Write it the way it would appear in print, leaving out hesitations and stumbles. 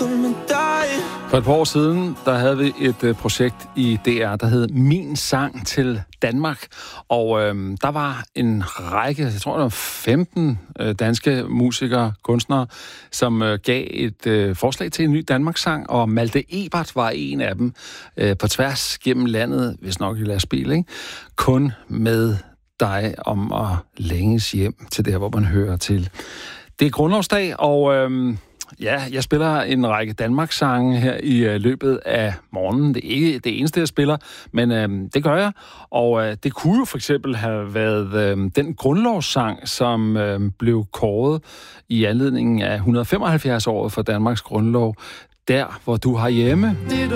For et par år siden, der havde vi et projekt i DR, der hed Min Sang til Danmark. Og der var en række, jeg tror, der var 15 danske musikere, kunstnere, som gav et forslag til en ny Danmarks-sang, og Malte Ebert var en af dem på tværs gennem landet, hvis nok i lastbil, ikke? Kun med dig om at længes hjem til der, hvor man hører til. Det er grundlovsdag, og jeg spiller en række Danmarks-sange her i løbet af morgenen. Det er ikke det eneste, jeg spiller, men det gør jeg. Og det kunne jo for eksempel have været den grundlovssang, som blev kåret i anledningen af 175-året for Danmarks grundlov, Der, hvor du har hjemme.